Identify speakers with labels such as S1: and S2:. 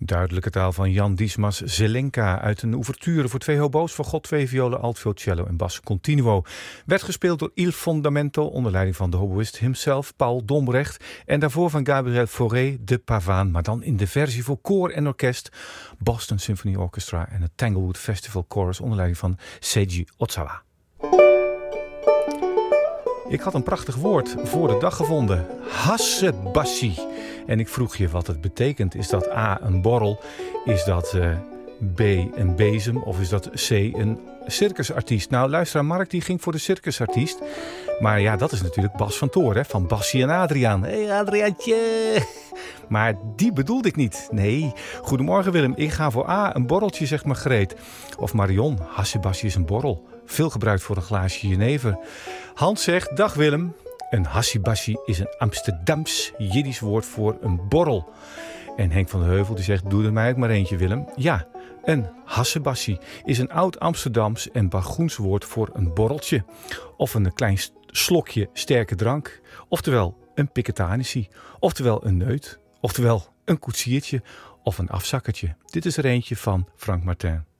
S1: Duidelijke taal van Jan Dismas Zelenka uit een ouverture voor 2 hobo's, fagot, 2 violen, altviool, cello en bas continuo. Werd gespeeld door Il Fondamento onder leiding van de hoboïst himself, Paul Dombrecht. En daarvoor van Gabriel Fauré de Pavaan, maar dan in de versie voor koor en orkest. Boston Symphony Orchestra en het Tanglewood Festival Chorus onder leiding van Seiji Ozawa. Ik had een prachtig woord voor de dag gevonden. Hassebashi. En ik vroeg je wat het betekent. Is dat A, een borrel? Is dat B, een bezem? Of is dat C, een circusartiest? Nou, luisteraar Mark die ging voor de circusartiest. Maar ja, dat is natuurlijk Bas van Toor, hè? Van Bassie en Adriaan. Hé, hey, Adriaantje! Maar die bedoelde ik niet. Nee. Goedemorgen Willem. Ik ga voor A, een borreltje, zegt Margreet. Of Marion, hassebashi is een borrel. Veel gebruikt voor een glaasje jenever. Hans zegt, dag Willem. Een hassebashi is een Amsterdams Jiddisch woord voor een borrel. En Henk van der Heuvel die zegt, doe er mij ook maar eentje Willem. Ja, een hassebashi is een oud Amsterdams en Bagoens woord voor een borreltje. Of een klein slokje sterke drank. Oftewel een piketanissie. Oftewel een neut. Oftewel een koetsiertje of een afzakkertje. Dit is er eentje van Frank Martin.